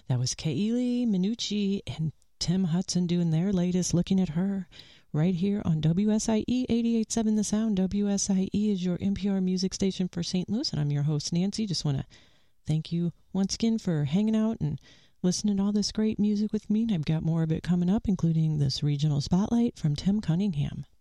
That was Kaylee Minucci and Tim Hudson doing their latest, Looking at Her, right here on WSIE 88.7 The Sound. WSIE is your NPR music station for St. Louis, and I'm your host, Nancy. Just want to thank you once again for hanging out and listening to all this great music with me. And I've got more of it coming up, including this regional spotlight from Tim Cunningham.